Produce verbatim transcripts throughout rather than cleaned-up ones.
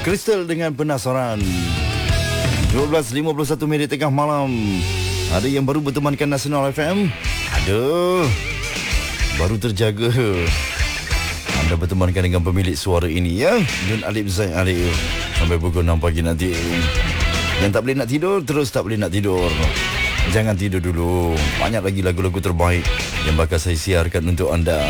Crystal dengan Penasaran. dua belas lima puluh satu minit tengah malam. Ada yang baru bertemankan Nasional F M? Ada. Baru terjaga. Anda bertemankan dengan pemilik suara ini, ya, Jun Alip Zain Alip. Sampai pukul enam pagi nanti. Yang tak boleh nak tidur, terus tak boleh nak tidur. Jangan tidur dulu. Banyak lagi lagu-lagu terbaik yang bakal saya siarkan untuk anda.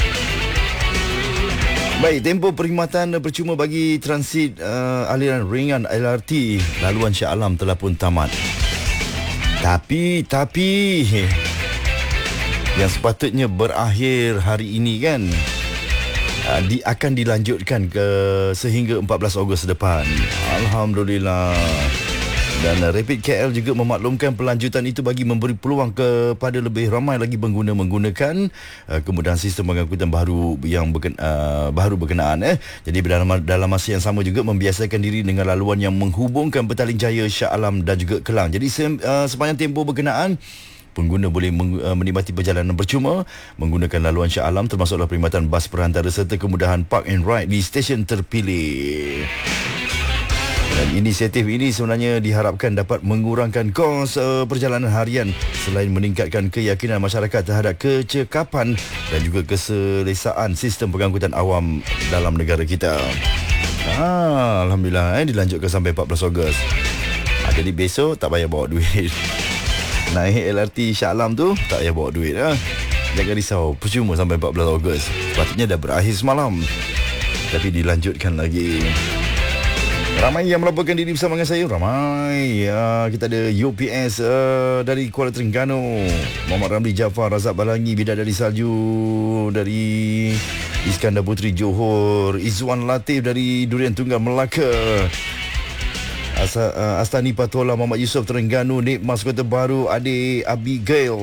Baik, tempoh perkhidmatan percuma bagi transit uh, aliran ringan L R T laluan Shah Alam telah pun tamat. Tapi, tapi yang sepatutnya berakhir hari ini kan, uh, di, akan dilanjutkan ke sehingga empat belas Ogos depan. Alhamdulillah. Dan uh, Rapid K L juga memaklumkan pelanjutan itu bagi memberi peluang kepada lebih ramai lagi pengguna menggunakan uh, kemudahan sistem pengangkutan baru yang berken, uh, baru berkenaan. Eh. Jadi dalam, dalam masa yang sama juga membiasakan diri dengan laluan yang menghubungkan Petaling Jaya, Shah Alam dan juga Kelang. Jadi se, uh, sepanjang tempoh berkenaan, pengguna boleh meng, uh, menikmati perjalanan percuma menggunakan laluan Shah Alam, termasuklah perkhidmatan bas perantara serta kemudahan park and ride di stesen terpilih. Dan inisiatif ini sebenarnya diharapkan dapat mengurangkan kos uh, perjalanan harian selain meningkatkan keyakinan masyarakat terhadap kecekapan dan juga keselesaan sistem pengangkutan awam dalam negara kita. Ah, Alhamdulillah, eh, dilanjutkan sampai empat belas Ogos. Ah, jadi besok tak payah bawa duit. Naik L R T Shah Alam tu tak payah bawa duit. Ah. Jangan risau, percuma sampai empat belas Ogos. Sepatutnya dah berakhir semalam, tapi dilanjutkan lagi. Ramai yang melaporkan diri bersama dengan saya. Ramai. Uh, kita ada U P S uh, dari Kuala Terengganu, Muhammad Ramli Jaafar, Razak Balangi, Bidadari Salju dari Iskandar Puteri Johor, Izwan Latif dari Durian Tunggal Melaka, Asa, uh, Astani Patola, Muhammad Yusof Terengganu, Nikmas Kota Baru, Ade Abigail,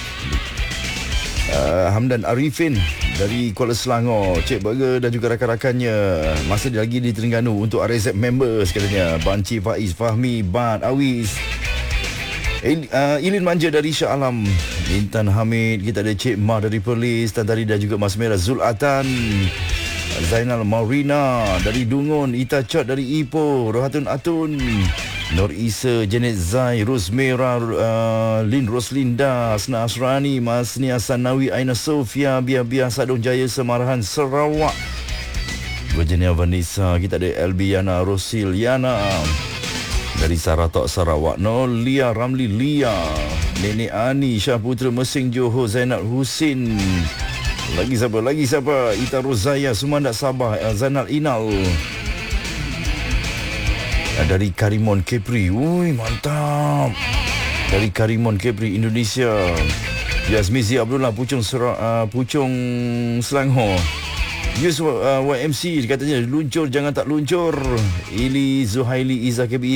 uh, Hamdan Arifin dari Kuala Selangor, Cik Burger dan juga rakan-rakannya masih lagi di Terengganu untuk R S Z members katanya. Banci Faiz, Fahmi, Bad, Awis, Il, uh, Ilin Manja dari Shah Alam, Intan Hamid, kita ada Cik Mah dari Perlis, Tan Tari dan juga Mas Merah Zulatan, Zainal Maurina dari Dungun, Ita Chot dari Ipoh, Rohatun Atun, Nur Isa, Janet Zai, Rosmera, uh, Lin Roslinda, Asna Asrani, Mas Nia Sanawi, Aina Sofia, Bia Bia Sadong Jaya, Semarahan Sarawak, Virginia Vanessa, kita ada Elbiana Rosiliana dari Saratok Sarawak, Nolia Ramli Lia, Nenek Ani, Syah Putra Mesing Johor, Zainal Husin, lagi siapa, lagi siapa, Ita Rozaya, Sumandak Sabah, Zainal Inal dari Karimon Kepri. Ui, mantap. Dari Karimon Kepri, Indonesia. Yazmizi Abdullah, Puchong Sera, uh, Puchong Selangor. Yus uh, Y M C katanya luncur jangan tak luncur. Ili Zuhaili Iza K B I